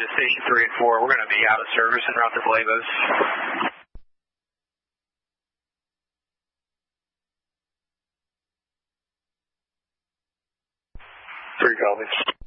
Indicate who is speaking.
Speaker 1: to Station 3 and 4. We're going to be out of service en route to Blavos. 3 copies.